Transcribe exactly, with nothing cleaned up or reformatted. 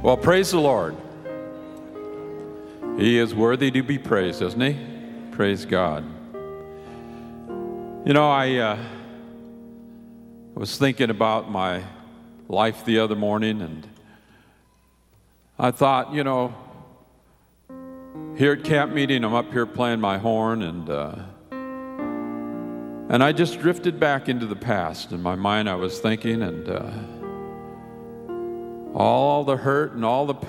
Well, praise the Lord. He is worthy to be praised, isn't he? Praise God. You know, I uh, was thinking about my life the other morning, and I thought, you know, here at camp meeting, I'm up here playing my horn, and uh, and I just drifted back into the past. In my mind, I was thinking, and uh, all the hurt and all the